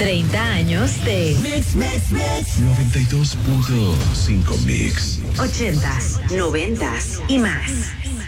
30 años de Mix 92.5 Mix. 80s, 90s y más.